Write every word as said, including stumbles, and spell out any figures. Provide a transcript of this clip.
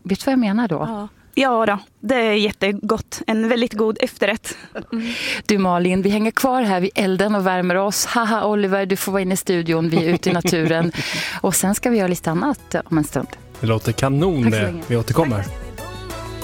Vet du vad jag menar då? Ja. Ja då, det är jättegott. En väldigt god efterrätt. Mm. Du Malin, vi hänger kvar här vid elden och värmer oss. Haha Oliver, du får vara inne i studion, vi är ute i naturen. Och sen ska vi göra lite annat om en stund. Det låter kanon, vi återkommer.